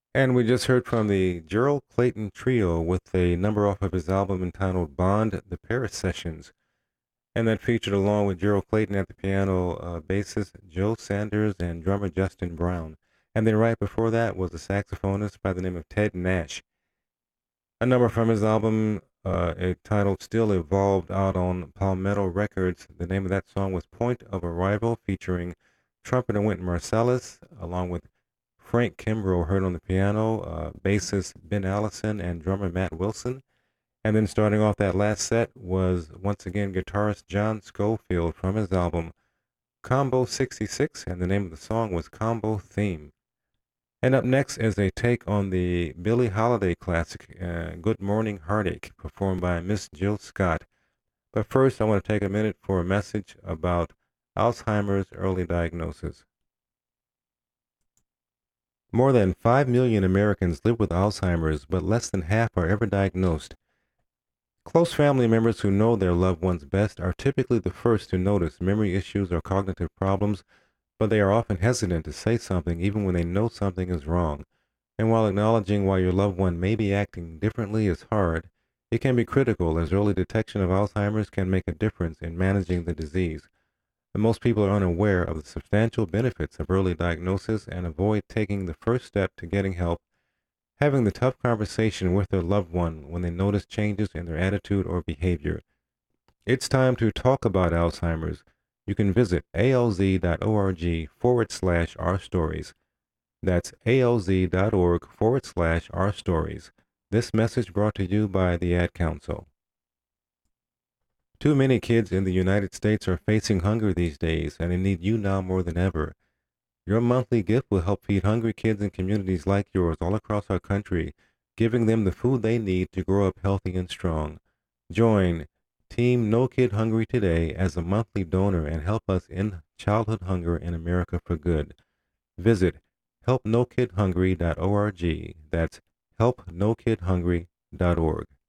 And we just heard from the Gerald Clayton Trio with a number off of his album entitled Bond, The Paris Sessions. And that featured along with Gerald Clayton at the piano, bassist Joe Sanders and drummer Justin Brown. And then right before that was a saxophonist by the name of Ted Nash. A number from his album titled Still Evolved out on Palmetto Records. The name of that song was Point of Arrival featuring trumpeter Wynton Marsalis along with Frank Kimbrough heard on the piano, bassist Ben Allison, and drummer Matt Wilson. And then starting off that last set was once again guitarist John Schofield from his album Combo 66, and the name of the song was Combo Theme. And up next is a take on the Billie Holiday classic, Good Morning Heartache, performed by Miss Jill Scott. But first, I want to take a minute for a message about Alzheimer's early diagnosis. More than 5 million Americans live with Alzheimer's, but less than half are ever diagnosed. Close family members who know their loved ones best are typically the first to notice memory issues or cognitive problems, but they are often hesitant to say something even when they know something is wrong. And while acknowledging why your loved one may be acting differently is hard, it can be critical as early detection of Alzheimer's can make a difference in managing the disease. And most people are unaware of the substantial benefits of early diagnosis and avoid taking the first step to getting help, having the tough conversation with their loved one when they notice changes in their attitude or behavior. It's time to talk about Alzheimer's. You can visit alz.org/our stories. That's alz.org/our stories. This message brought to you by the Ad Council. Too many kids in the United States are facing hunger these days, and they need you now more than ever. Your monthly gift will help feed hungry kids in communities like yours all across our country, giving them the food they need to grow up healthy and strong. Join Team No Kid Hungry today as a monthly donor and help us end childhood hunger in America for good. Visit helpnokidhungry.org. That's helpnokidhungry.org.